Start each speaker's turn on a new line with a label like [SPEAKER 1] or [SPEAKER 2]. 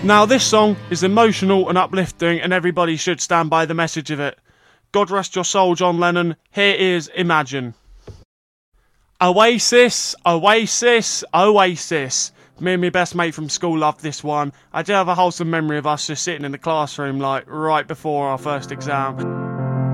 [SPEAKER 1] Now this song is emotional and uplifting, and everybody should stand by the message of it. God rest your soul, John Lennon. Here is Imagine. Oasis, Oasis, Oasis. Me and my best mate from school loved this one. I do have a wholesome memory of us just sitting in the classroom like right before our first exam.